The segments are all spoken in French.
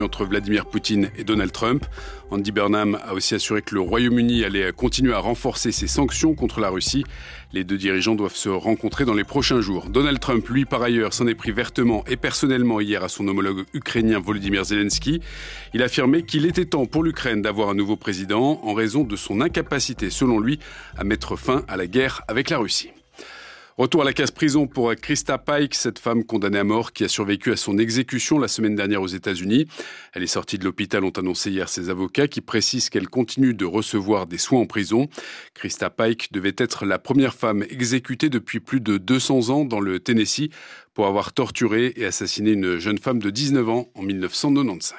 entre Vladimir Poutine et Donald Trump. Andy Burnham a aussi assuré que le Royaume-Uni allait continuer à renforcer ses sanctions contre la Russie. Les deux dirigeants doivent se rencontrer dans les prochains jours. Donald Trump, lui, par ailleurs, s'en est pris vertement et personnellement hier à son homologue ukrainien Volodymyr Zelensky. Il a affirmé qu'il était temps pour l'Ukraine d'avoir un nouveau président en raison de son incapacité, selon lui, à mettre fin à la guerre avec la Russie. Retour à la case prison pour Krista Pike, cette femme condamnée à mort qui a survécu à son exécution la semaine dernière aux États-Unis. Elle est sortie de l'hôpital, ont annoncé hier ses avocats, qui précisent qu'elle continue de recevoir des soins en prison. Krista Pike devait être la première femme exécutée depuis plus de 200 ans dans le Tennessee pour avoir torturé et assassiné une jeune femme de 19 ans en 1995.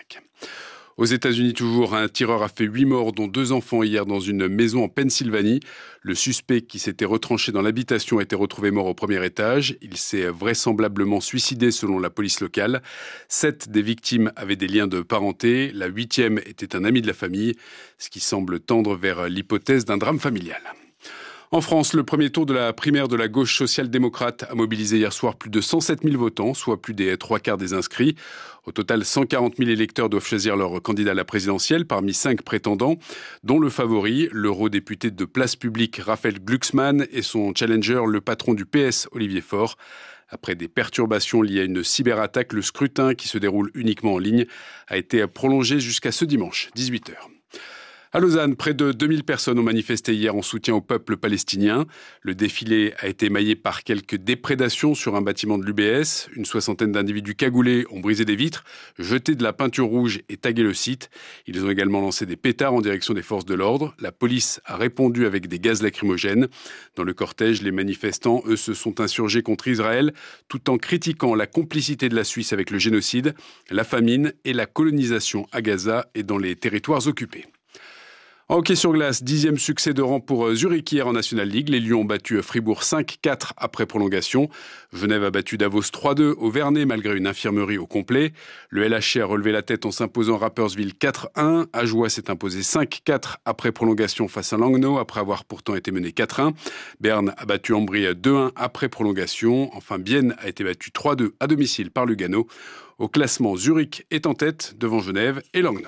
Aux États-Unis toujours, un tireur a fait 8 morts, dont 2 enfants hier dans une maison en Pennsylvanie. Le suspect qui s'était retranché dans l'habitation a été retrouvé mort au premier étage. Il s'est vraisemblablement suicidé selon la police locale. 7 des victimes avaient des liens de parenté. La 8e était un ami de la famille, ce qui semble tendre vers l'hypothèse d'un drame familial. En France, le premier tour de la primaire de la gauche social-démocrate a mobilisé hier soir plus de 107 000 votants, soit plus des 3/4 des inscrits. Au total, 140 000 électeurs doivent choisir leur candidat à la présidentielle parmi 5 prétendants, dont le favori, l'eurodéputé de Place Publique Raphaël Glucksmann et son challenger, le patron du PS Olivier Faure. Après des perturbations liées à une cyberattaque, le scrutin, qui se déroule uniquement en ligne, a été prolongé jusqu'à ce dimanche, 18h. À Lausanne, près de 2000 personnes ont manifesté hier en soutien au peuple palestinien. Le défilé a été émaillé par quelques déprédations sur un bâtiment de l'UBS. Une soixantaine d'individus cagoulés ont brisé des vitres, jeté de la peinture rouge et tagué le site. Ils ont également lancé des pétards en direction des forces de l'ordre. La police a répondu avec des gaz lacrymogènes. Dans le cortège, les manifestants, eux, se sont insurgés contre Israël, tout en critiquant la complicité de la Suisse avec le génocide, la famine et la colonisation à Gaza et dans les territoires occupés. En hockey sur glace, 10e succès de rang pour Zurich hier en National League. Les Lions ont battu Fribourg 5-4 après prolongation. Genève a battu Davos 3-2 au Vernet malgré une infirmerie au complet. Le LHC a relevé la tête en s'imposant Rapperswil 4-1. Ajoie s'est imposé 5-4 après prolongation face à Langnau après avoir pourtant été mené 4-1. Berne a battu Ambry 2-1 après prolongation. Enfin, Bienne a été battu 3-2 à domicile par Lugano. Au classement, Zurich est en tête devant Genève et Langnau.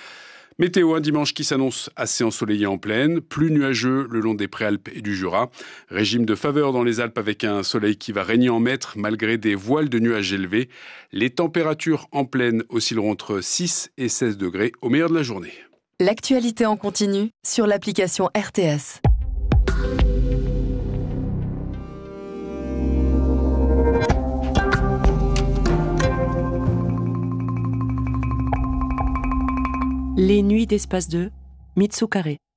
Météo, un dimanche qui s'annonce assez ensoleillé en plaine, plus nuageux le long des Préalpes et du Jura. Régime de faveur dans les Alpes avec un soleil qui va régner en maître malgré des voiles de nuages élevés. Les températures en plaine oscilleront entre 6 et 16 degrés au meilleur de la journée. L'actualité en continu sur l'application RTS. Les nuits d'Espace 2, Mitsu Carré.